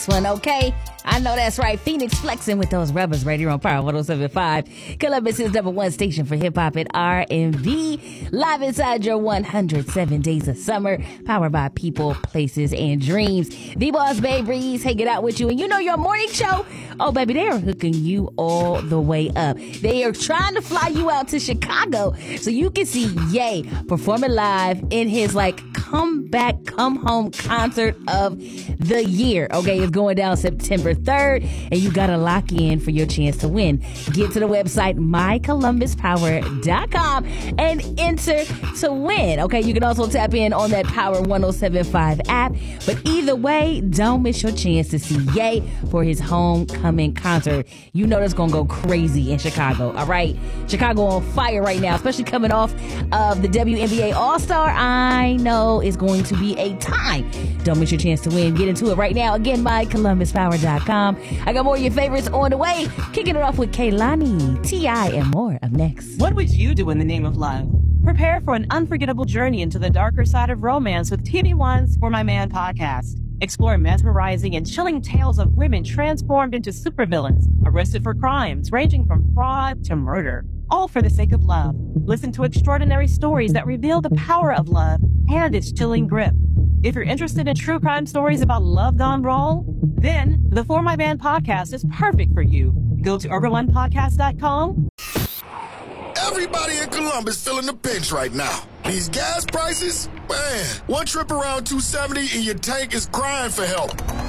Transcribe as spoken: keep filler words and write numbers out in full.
One, okay? I know that's right. Phoenix flexing with those rubbers right here on Power one oh seven point five. Columbus' number one station for hip hop and R and B. Live inside your one hundred seven days of summer. Powered by people, places, and dreams. The Boss Babe Breeze hanging out with you. And you know your morning show? Oh, baby, they are hooking you all the way up. They are trying to fly you out to Chicago so you can see Ye performing live in his, like, comeback, come home concert of the year. Okay, it's going down September third, and you gotta lock in for your chance to win. Get to the website my columbus power dot com and enter to win. Okay, you can also tap in on that Power one oh seven point five app. But either way, don't miss your chance to see Ye for his homecoming concert. You know that's gonna go crazy in Chicago. All right, Chicago on fire right now, especially coming off of the W N B A All-Star. I know it's going to be a time. Don't miss your chance to win. Get into it right now. Again, my columbus power dot com. I got more of your favorites on the way. Kicking it off with Kehlani, T I, and more up next. What would you do in the name of love? Prepare for an unforgettable journey into the darker side of romance with T V One's For My Man podcast. Explore mesmerizing and chilling tales of women transformed into supervillains, arrested for crimes ranging from fraud to murder, all for the sake of love. Listen to extraordinary stories that reveal the power of love and its chilling grip. If you're interested in true crime stories about love gone wrong, then the For My Man podcast is perfect for you. Go to urban one podcast dot com. Everybody in Columbus feeling the pinch right now. These gas prices, man, one trip around two seventy and your tank is crying for help.